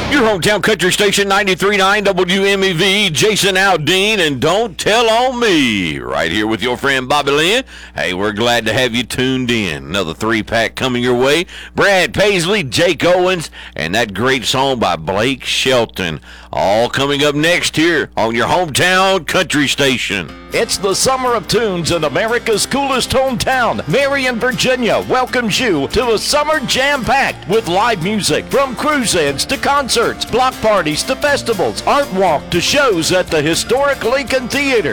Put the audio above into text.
Your hometown country station, 93.9 WMEV, Jason Aldean, and Don't Tell on Me, right here with your friend Bobby Lynn. Hey, we're glad to have you tuned in. Another three-pack coming your way. Brad Paisley, Jake Owens, and that great song by Blake Shelton. All coming up next here on your hometown country station. It's the Summer of Tunes in America's coolest hometown. Marion, Virginia welcomes you to a summer jam-packed with live music from cruise-ins to concerts, block parties to festivals, art walk to shows at the historic Lincoln Theater.